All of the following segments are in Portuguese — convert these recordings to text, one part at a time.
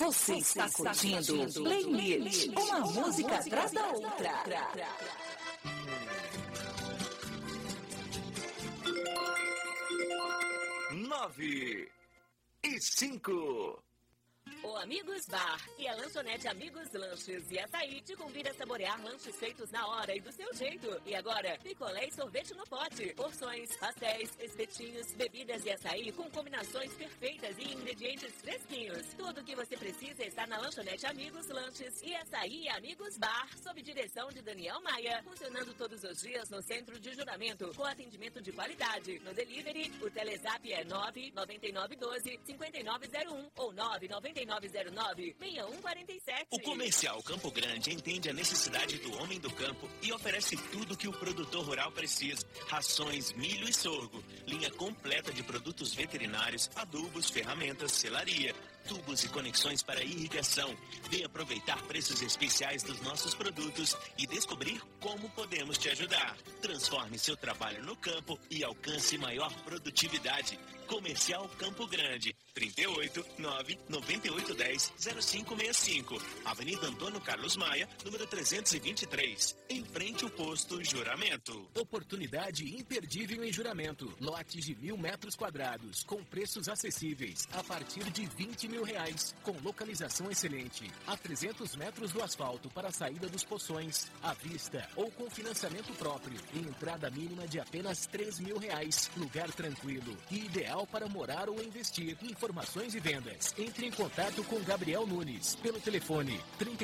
Você está curtindo Playlist, uma música atrás da outra. 9:05. O Amigos Bar e a lanchonete Amigos Lanches e Açaí te convida a saborear lanches feitos na hora e do seu jeito. E agora, picolé e sorvete no pote, porções, pastéis, espetinhos, bebidas e açaí com combinações perfeitas e ingredientes fresquinhos. Tudo o que você precisa está na lanchonete Amigos Lanches e Açaí e Amigos Bar, sob direção de Daniel Maia, funcionando todos os dias no Centro de Juramento, com atendimento de qualidade. No delivery, o Telezap é 99912-5901 ou 99909-6147. O Comercial Campo Grande entende a necessidade do homem do campo e oferece tudo que o produtor rural precisa. Rações, milho e sorgo, linha completa de produtos veterinários, adubos, ferramentas, selaria, tubos e conexões para irrigação. Venha aproveitar preços especiais dos nossos produtos e descobrir como podemos te ajudar. Transforme seu trabalho no campo e alcance maior produtividade. Comercial Campo Grande, 38-9-9810-0565. Avenida Antônio Carlos Maia, número 323. Em frente ao posto Juramento. Oportunidade imperdível em Juramento. Lotes de 1.000 metros quadrados, com preços acessíveis, a partir de R$20 mil, com localização excelente. A 300 metros do asfalto para a saída dos poções, à vista ou com financiamento próprio. E entrada mínima de apenas R$3 mil. Lugar tranquilo e ideal para morar ou investir. Informações e vendas. Entre em contato com Gabriel Nunes pelo telefone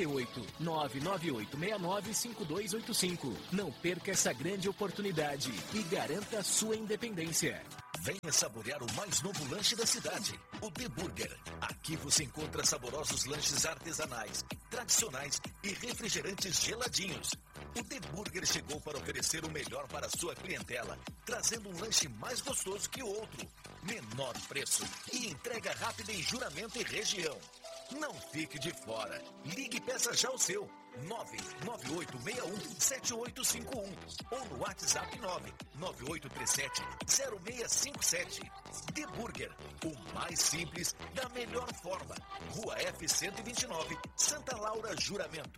38-99869-5285. Não perca essa grande oportunidade e garanta sua independência. Venha saborear o mais novo lanche da cidade, o The Burger. Aqui você encontra saborosos lanches artesanais, tradicionais e refrigerantes geladinhos. O The Burger chegou para oferecer o melhor para a sua clientela, trazendo um lanche mais gostoso que o outro, menor preço e entrega rápida em Juramento e região. Não fique de fora. Ligue e peça já o seu. 99861-7851 ou no WhatsApp 99837-0657. The Burger, o mais simples da melhor forma. Rua F129, Santa Laura, Juramento.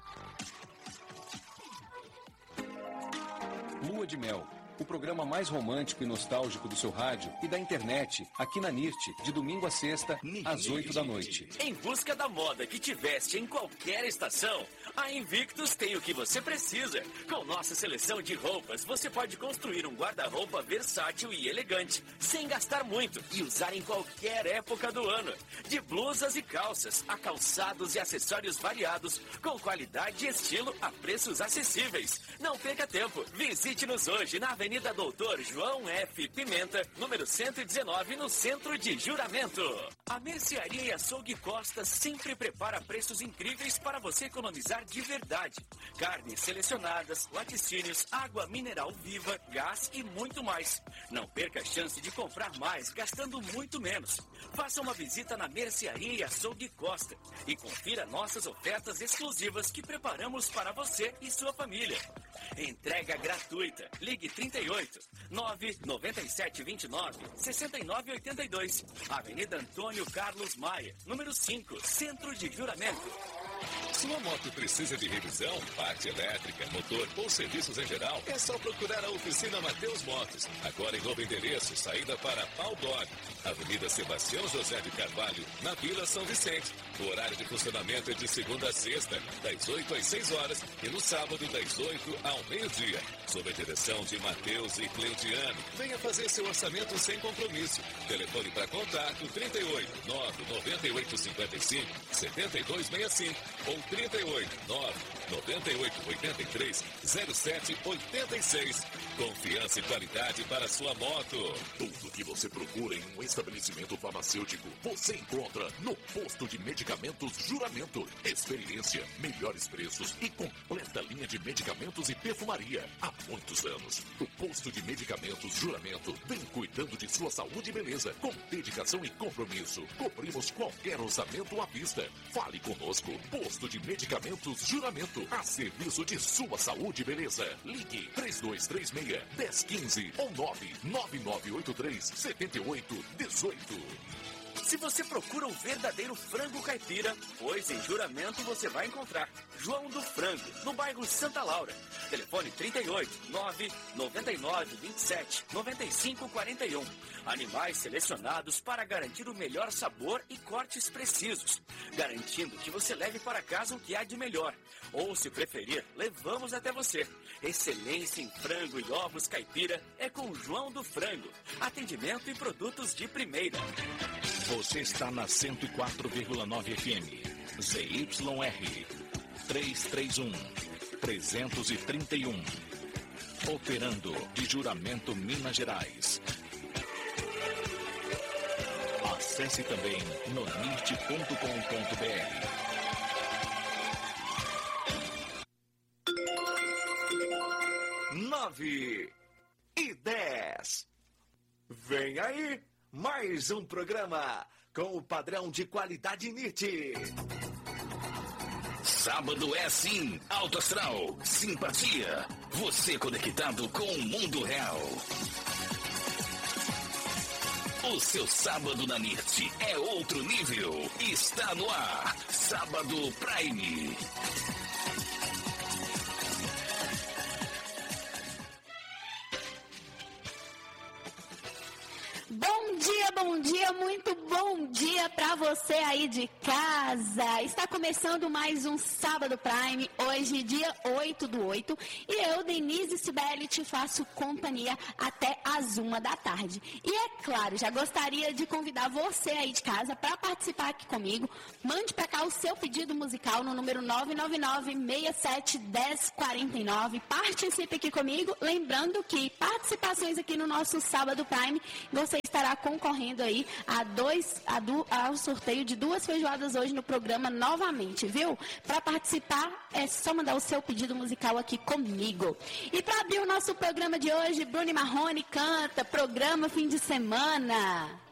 Lua de Mel, o programa mais romântico e nostálgico do seu rádio e da internet, aqui na NIRT, de domingo a sexta, às 8 da noite. Em busca da moda que te veste em qualquer estação, a Invictus tem o que você precisa. Com nossa seleção de roupas, você pode construir um guarda-roupa versátil e elegante, sem gastar muito e usar em qualquer época do ano. De blusas e calças, a calçados e acessórios variados, com qualidade e estilo a preços acessíveis. Não perca tempo, visite-nos hoje na Avenida Doutor João F. Pimenta, número 119, no centro de Juramento. A Mercearia e Açougue Costa sempre prepara preços incríveis para você economizar de verdade. Carnes selecionadas, laticínios, água mineral viva, gás e muito mais. Não perca a chance de comprar mais gastando muito menos. Faça uma visita na Mercearia e Açougue Costa e confira nossas ofertas exclusivas que preparamos para você e sua família. Entrega gratuita. Ligue 38-99729-6982. Avenida Antônio Carlos Maia, número 5, Centro de Juramento. Sua moto precisa de revisão, parte elétrica, motor ou serviços em geral? É só procurar a oficina Mateus Motos. Agora em novo endereço, saída para Pau Dog, Avenida Sebastião José de Carvalho, na Vila São Vicente. O horário de funcionamento é de segunda a sexta, das 8 às 6 horas e no sábado das 8 ao meio-dia. Sob a direção de Matheus e Cleudiano. Venha fazer seu orçamento sem compromisso. Telefone para contato 38 99855 7265 ou 38 99883 0786. Confiança e qualidade para sua moto. Tudo que você procura em um estabelecimento farmacêutico, você encontra no Posto de Medicamentos Juramento. Experiência, melhores preços e completa linha de medicamentos e perfumaria. Há muitos anos, o Posto de Medicamentos Juramento vem cuidando de sua saúde e beleza. Com dedicação e compromisso, cobrimos qualquer orçamento à vista. Fale conosco. Posto de Medicamentos Juramento, a serviço de sua saúde e beleza. Ligue 3236-1015 ou 99983-7818. Se você procura o verdadeiro frango caipira, pois em Juramento você vai encontrar João do Frango, no bairro Santa Laura. Telefone 38 999 27 95 41. Animais selecionados para garantir o melhor sabor e cortes precisos, garantindo que você leve para casa o que há de melhor. Ou, se preferir, levamos até você. Excelência em frango e ovos caipira é com João do Frango. Atendimento e produtos de primeira. Você está na 104,9 FM. ZYR 331. Operando de Juramento, Minas Gerais. Acesse também no NIRT.com.br. 9:10. Vem aí mais um programa com o padrão de qualidade NIRT. Sábado é sim, alto astral, simpatia, você conectado com o mundo real. O seu sábado na NIRT é outro nível. Está no ar, Sábado Prime. Bom dia, muito bom dia para você aí de casa. Está começando mais um Sábado Prime, hoje dia 8/8, e eu, Denise Sibeli, te faço companhia até às 1 da tarde. E é claro, já gostaria de convidar você aí de casa para participar aqui comigo. Mande para cá o seu pedido musical no número 999-67-1049. Participe aqui comigo, lembrando que participações aqui no nosso Sábado Prime, você estará concorrendo aí ao sorteio de 2 feijoadas hoje no programa novamente, viu? Para participar é só mandar o seu pedido musical aqui comigo. E para abrir o nosso programa de hoje, Bruno Marrone canta Programa Fim de Semana.